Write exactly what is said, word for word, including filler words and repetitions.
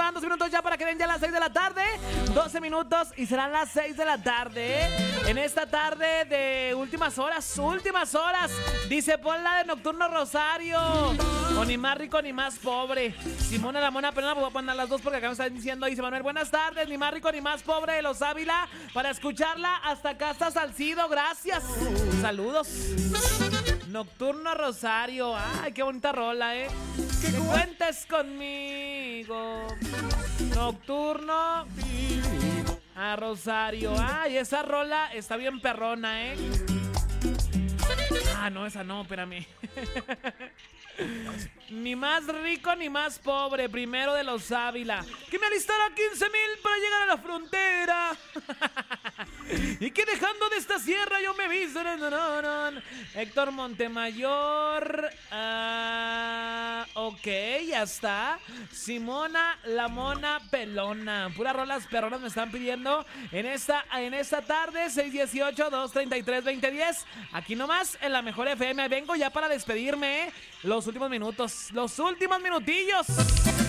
van dos minutos ya para que den ya las seis de la tarde. doce minutos y serán las seis de la tarde. En esta tarde de últimas horas, últimas horas. Dice, ponla de Nocturno Rosario. O ni más rico ni más pobre. Simona la Mona Pelona, voy a poner las dos porque acá me están diciendo, dice Manuel, buenas tardes, ni más rico ni más pobre de los Ávila. Para escucharla hasta acá hasta Salcido, gracias. Saludos. Nocturno Rosario, ay, qué bonita rola, eh. Que cuentes conmigo. Nocturno a Rosario, ay, esa rola está bien perrona, eh. Ah, no, esa no, espérame. Ni más rico ni más pobre, primero de los Ávila. Que me alistara quince mil para llegar a la frontera. Y que dejando de esta sierra yo me vi. Héctor Montemayor. Uh, ok, ya está. Simona la Mona Pelona. Puras rolas perronas me están pidiendo en esta, en esta tarde. seis dieciocho, dos treinta y tres, veinte diez. Aquí nomás en la mejor F M. Vengo ya para despedirme, ¿eh? Los últimos minutos. Los últimos minutillos.